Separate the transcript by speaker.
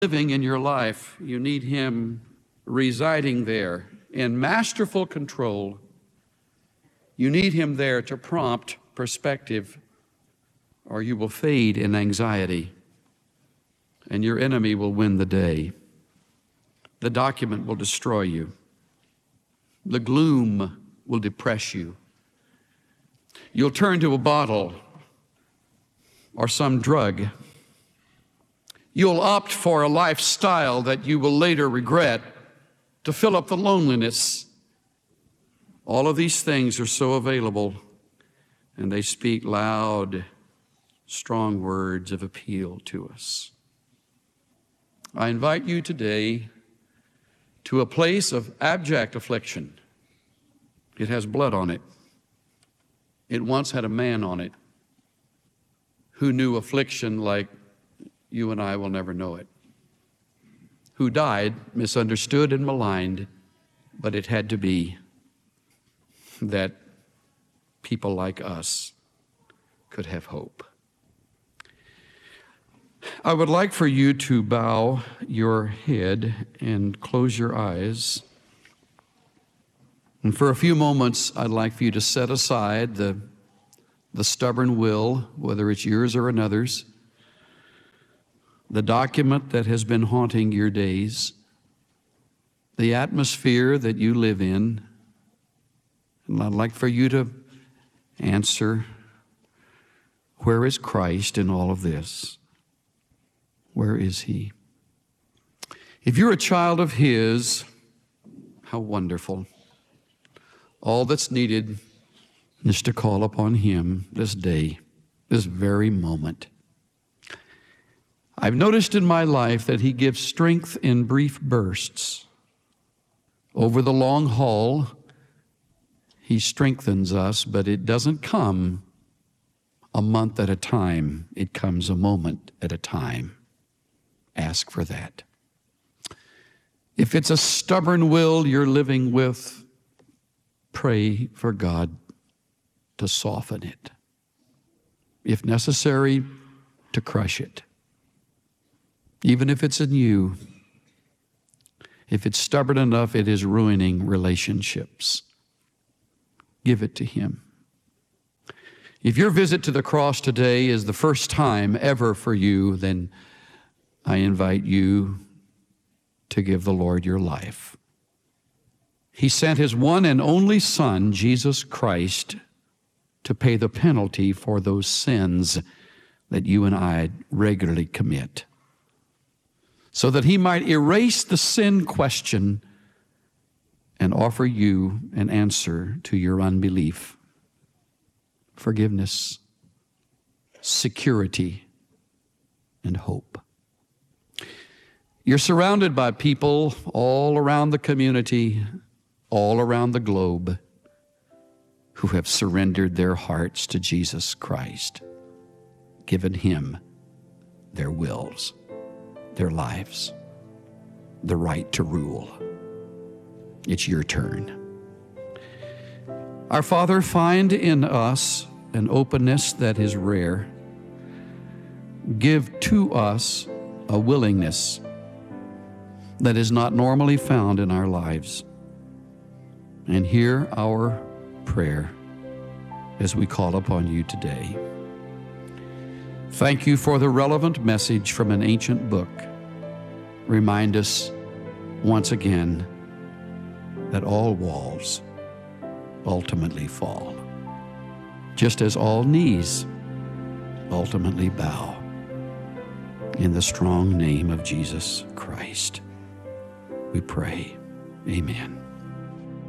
Speaker 1: living in your life. You need him residing there in masterful control. You need him there to prompt perspective, or you will fade in anxiety, and your enemy will win the day. The document will destroy you. The gloom will depress you. You'll turn to a bottle or some drug. You'll opt for a lifestyle that you will later regret to fill up the loneliness. All of these things are so available, and they speak loud, strong words of appeal to us. I invite you today to a place of abject affliction. It has blood on it. It once had a man on it who knew affliction like you and I will never know it, who died misunderstood and maligned, but it had to be that people like us could have hope. I would like for you to bow your head and close your eyes. And for a few moments, I'd like for you to set aside the stubborn will, whether it's yours or another's, the document that has been haunting your days, the atmosphere that you live in. And I'd like for you to answer, where is Christ in all of this? Where is he? If you're a child of his, how wonderful. All that's needed is to call upon him this day, this very moment. I've noticed in my life that he gives strength in brief bursts. Over the long haul, he strengthens us, but it doesn't come a month at a time. It comes a moment at a time. Ask for that. If it's a stubborn will you're living with, pray for God to soften it. If necessary, to crush it. Even if it's in you, if it's stubborn enough, it is ruining relationships. Give it to him. If your visit to the cross today is the first time ever for you, then I invite you to give the Lord your life. He sent his one and only Son, Jesus Christ, to pay the penalty for those sins that you and I regularly commit, so that he might erase the sin question and offer you an answer to your unbelief, forgiveness, security, and hope. You're surrounded by people all around the community, all around the globe, who have surrendered their hearts to Jesus Christ, given him their wills, their lives, the right to rule. It's your turn. Our Father, find in us an openness that is rare. Give to us a willingness that is not normally found in our lives. And hear our prayer as we call upon you today. Thank you for the relevant message from an ancient book. Remind us once again that all walls ultimately fall, just as all knees ultimately bow. In the strong name of Jesus Christ, we pray. Amen.